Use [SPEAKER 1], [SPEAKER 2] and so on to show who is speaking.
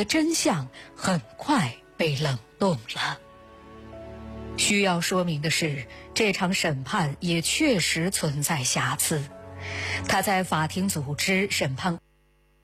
[SPEAKER 1] 的真相很快被冷冻了。需要说明的是，这场审判也确实存在瑕疵。他在法庭组织审判